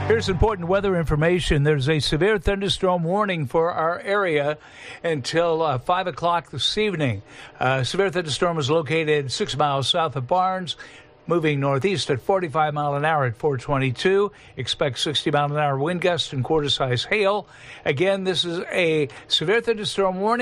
Here's important weather information. There's a severe thunderstorm warning for our area until 5 o'clock this evening. Severe thunderstorm is located 6 miles south of Barnes, moving northeast at 45 mile an hour at 422. Expect 60 mile an hour wind gusts and quarter-size hail. Again, this is a severe thunderstorm warning.